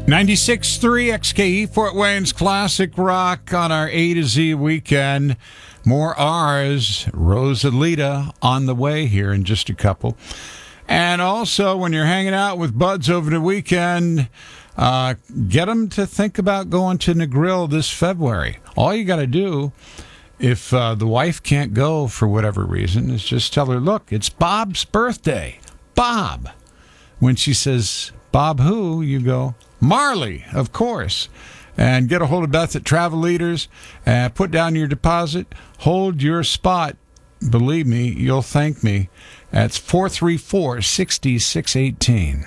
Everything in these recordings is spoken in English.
96.3 XKE, Fort Wayne's Classic Rock on our A to Z weekend. More R's, Rosalita on the way here in just a couple. And also, when you're hanging out with buds over the weekend, get them to think about going to Negril this February. All you got to do, if the wife can't go for whatever reason, is just tell her, look, it's Bob's birthday. Bob. When she says, Bob who? You go, Marley, of course. And get a hold of Beth at Travel Leaders. Put down your deposit. Hold your spot. Believe me, you'll thank me. That's 434-6618.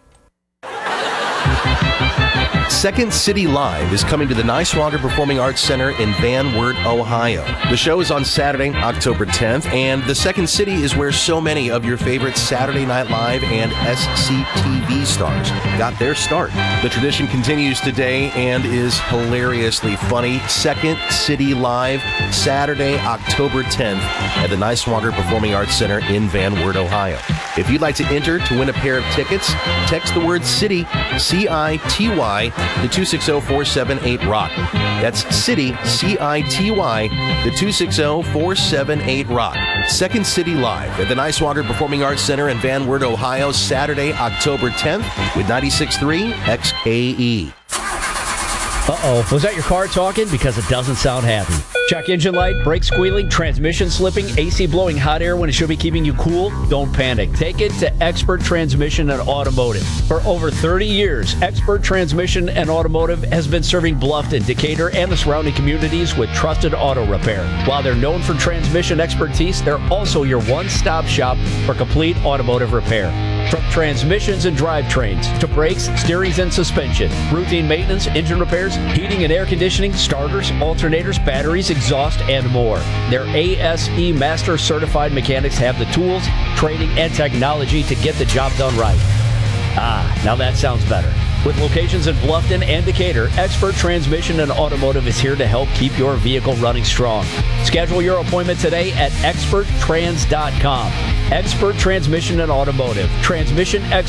Second City Live is coming to the Niswonger Performing Arts Center in Van Wert, Ohio. The show is on Saturday, October 10th, and the Second City is where so many of your favorite Saturday Night Live and SCTV stars got their start. The tradition continues today and is hilariously funny. Second City Live, Saturday, October 10th at the Niswonger Performing Arts Center in Van Wert, Ohio. If you'd like to enter to win a pair of tickets, text the word CITY, C-I-T-Y, to 260-478-ROCK. That's CITY, C-I-T-Y, to 260-478-ROCK. Second City Live at the Niswonger Performing Arts Center in Van Wert, Ohio, Saturday, October 10th with 96.3 XKE. Uh-oh, was that your car talking? Because it doesn't sound happy. Check engine light, brake squealing, transmission slipping, AC blowing hot air when it should be keeping you cool? Don't panic. Take it to Expert Transmission and Automotive. For over 30 years, Expert Transmission and Automotive has been serving Bluffton, Decatur, and the surrounding communities with trusted auto repair. While they're known for transmission expertise, they're also your one-stop shop for complete automotive repair. From transmissions and drivetrains to brakes, steerings, and suspension, routine maintenance, engine repairs, heating and air conditioning, starters, alternators, batteries, exhaust, and more. Their ASE Master Certified mechanics have the tools, training, and technology to get the job done right. Now that sounds better. With locations in Bluffton and Decatur, Expert Transmission and Automotive is here to help keep your vehicle running strong. Schedule your appointment today at experttrans.com. Expert Transmission and Automotive. Transmission